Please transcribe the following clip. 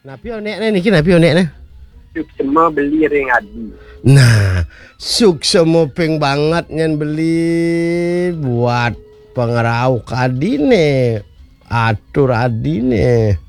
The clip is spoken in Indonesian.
Nah, pio nek niki nah pio nek nah. Semua beli ring adi. Nah, suksemo peng banget nyen beli buat pengerau adine, atur adine.